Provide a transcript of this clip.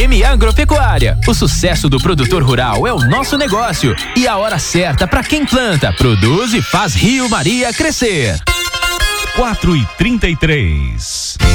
RM Agropecuária. O sucesso do produtor rural é o nosso negócio e a hora certa para quem planta, produz e faz Rio Maria crescer. 4:33.